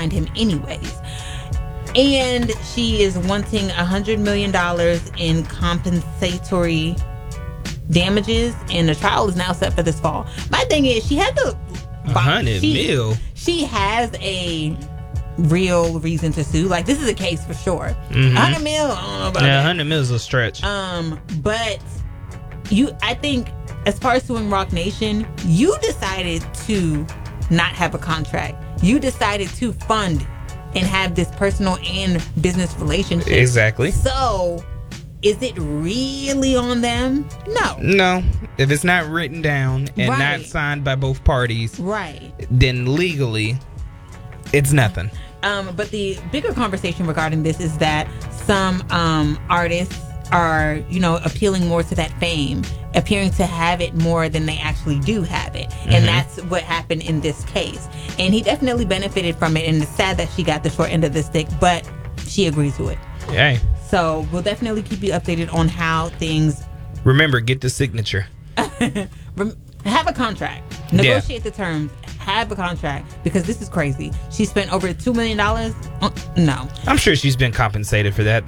signed him anyways. And she is wanting $100 million in compensatory damages, and the trial is now set for this fall. My thing is, she had the 100 mil. She has a real reason to sue. Like, this is a case for sure. Mm-hmm. 100 mil, I don't know about Yeah, that. 100 mil is a stretch. But I think as far as suing Rock Nation, you decided to not have a contract. You decided to fund and have this personal and business relationship. Exactly. So, is it really on them? No. No. If it's not written down and Right. not signed by both parties, Right. then legally, it's nothing. But the bigger conversation regarding this is that some artists are, appealing more to that fame, appearing to have it more than they actually do have it. Mm-hmm. And that's what happened in this case. And he definitely benefited from it. And it's sad that she got the short end of the stick, but she agrees to it. Hey. So we'll definitely keep you updated on how things... Remember, get the signature. Have a contract. Negotiate the terms. Have a contract. Because this is crazy. She spent over $2 million. No. I'm sure she's been compensated for that.